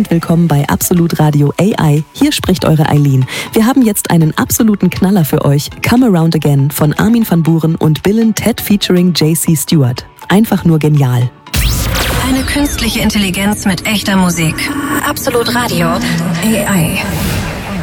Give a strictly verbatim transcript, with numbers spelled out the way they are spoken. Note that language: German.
und willkommen bei Absolut Radio A I. Hier spricht eure Eileen. Wir haben jetzt einen absoluten Knaller für euch. Come Around Again von Armin van Buuren und Bill and Ted featuring J C Stewart. Einfach nur genial. Eine künstliche Intelligenz mit echter Musik. Absolut Radio A I.